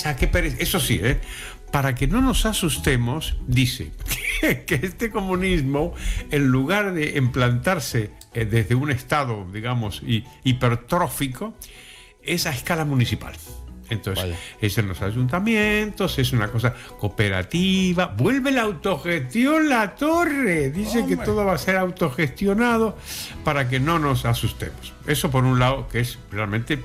pereza, qué pereza. Eso sí, para que no nos asustemos, dice que este comunismo, en lugar de implantarse desde un estado, digamos, hipertrófico, es a escala municipal. Entonces, vale, es en los ayuntamientos, es una cosa cooperativa. Vuelve la autogestión, la torre. Dice, hombre, que todo va a ser autogestionado para que no nos asustemos. Eso por un lado, que es realmente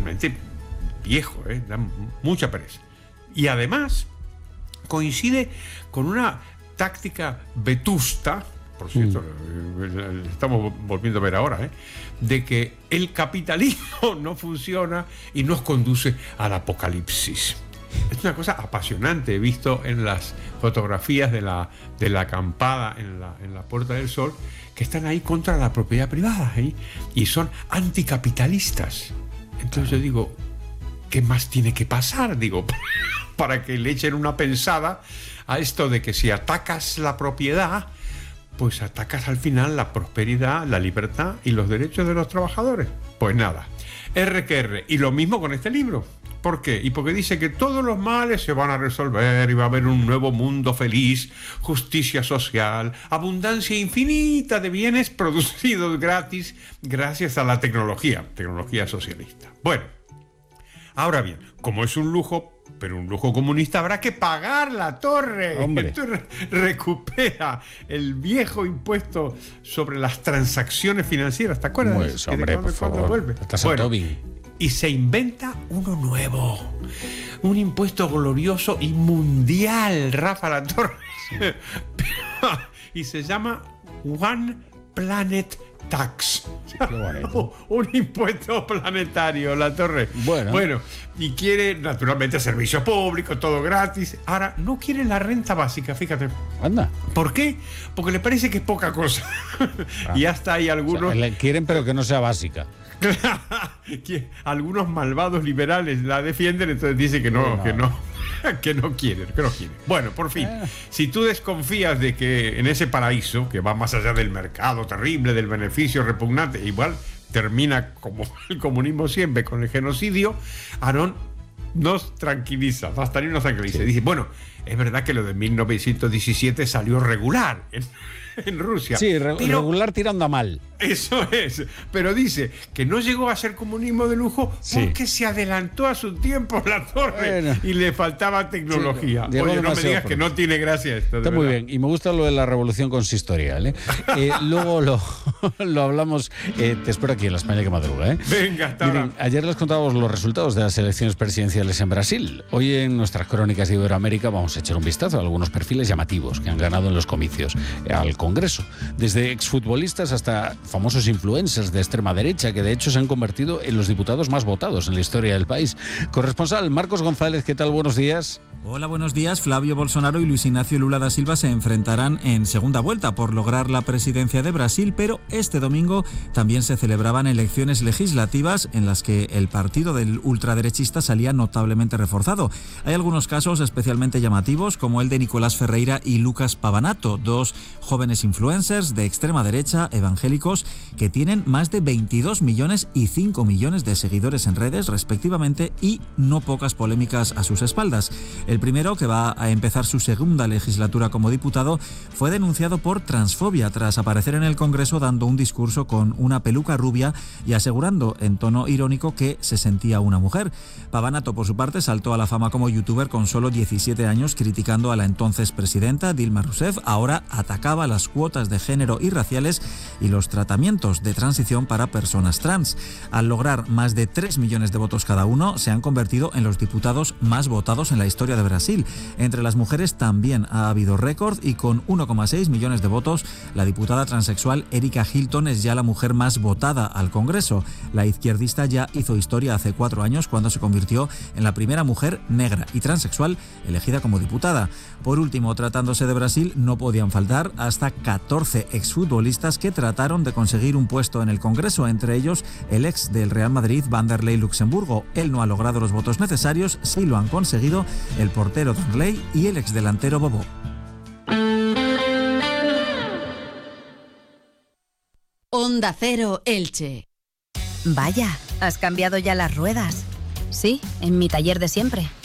viejo, da mucha pereza. Y además coincide con una táctica vetusta, por cierto, estamos volviendo a ver ahora, de que el capitalismo no funciona y nos conduce al apocalipsis. Es una cosa apasionante. He visto en las fotografías de la acampada en la Puerta del Sol que están ahí contra la propiedad privada, y son anticapitalistas. Entonces yo digo, ¿qué más tiene que pasar? Digo, para que le echen una pensada a esto de que si atacas la propiedad, pues atacas al final la prosperidad, la libertad y los derechos de los trabajadores. Pues nada, R que R. Y lo mismo con este libro. ¿Por qué? Y porque dice que todos los males se van a resolver y va a haber un nuevo mundo feliz, justicia social, abundancia infinita de bienes producidos gratis gracias a la tecnología socialista. Bueno, ahora bien, como es un lujo, pero un lujo comunista, habrá que pagar la torre. Hombre. Entonces recupera el viejo impuesto sobre las transacciones financieras. ¿Te acuerdas? Pues, hombre, por favor. Bueno, y se inventa uno nuevo. Un impuesto glorioso y mundial, Rafa La Torre. Y se llama One Planet Tax. Un impuesto planetario, La Torre. Bueno, y quiere naturalmente servicios públicos, todo gratis. Ahora, no quiere la renta básica, fíjate. Anda. ¿Por qué? Porque le parece que es poca cosa. Y hasta hay algunos... O sea, le quieren, pero que no sea básica. Algunos malvados liberales la defienden, entonces dice que no quieren. Bueno, por fin, si tú desconfías de que en ese paraíso, que va más allá del mercado terrible, del beneficio repugnante, igual termina como el comunismo siempre, con el genocidio, Aarón nos tranquiliza, Bastani nos tranquiliza. Sí. Dice, bueno, es verdad que lo de 1917 salió regular en Rusia. Sí, regular tirando a mal. Eso es, pero dice que no llegó a ser comunismo de lujo porque se adelantó a su tiempo La Torre y le faltaba tecnología. Sí, oye, no me digas que no tiene gracia esto. Está muy bien, y me gusta lo de la revolución consistorial. Luego lo hablamos, te espero aquí en la España que madruga. Venga, hasta ahora. Ayer les contábamos los resultados de las elecciones presidenciales en Brasil. Hoy en nuestras crónicas de Iberoamérica vamos a echar un vistazo a algunos perfiles llamativos que han ganado en los comicios al Congreso. Desde exfutbolistas hasta famosos influencers de extrema derecha que de hecho se han convertido en los diputados más votados en la historia del país. Corresponsal Marcos González, ¿qué tal? Buenos días. Hola, buenos días. Flavio Bolsonaro y Luis Ignacio Lula da Silva se enfrentarán en segunda vuelta por lograr la presidencia de Brasil, pero este domingo también se celebraban elecciones legislativas en las que el partido del ultraderechista salía notablemente reforzado. Hay algunos casos especialmente llamativos, como el de Nicolás Ferreira y Lucas Pavanato, dos jóvenes influencers de extrema derecha evangélicos que tienen más de 22 millones y 5 millones de seguidores en redes, respectivamente, y no pocas polémicas a sus espaldas. El primero, que va a empezar su segunda legislatura como diputado, fue denunciado por transfobia tras aparecer en el Congreso dando un discurso con una peluca rubia y asegurando en tono irónico que se sentía una mujer. Pavanato, por su parte, saltó a la fama como youtuber con solo 17 años, criticando a la entonces presidenta Dilma Rousseff. Ahora atacaba las cuotas de género y raciales y los tratamientos de transición para personas trans. Al lograr más de 3 millones de votos cada uno, se han convertido en los diputados más votados en la historia de Brasil. Entre las mujeres también ha habido récord y con 1,6 millones de votos, la diputada transexual Erika Hilton es ya la mujer más votada al Congreso. La izquierdista ya hizo historia hace 4 años cuando se convirtió en la primera mujer negra y transexual elegida como diputada. Por último, tratándose de Brasil, no podían faltar hasta 14 exfutbolistas que trataron de conseguir un puesto en el Congreso, entre ellos el ex del Real Madrid, Vanderlei Luxemburgo. Él no ha logrado los votos necesarios, sí lo han conseguido el portero Danley y el exdelantero Bobo. Onda Cero Elche. Vaya, ¿has cambiado ya las ruedas? Sí, en mi taller de siempre.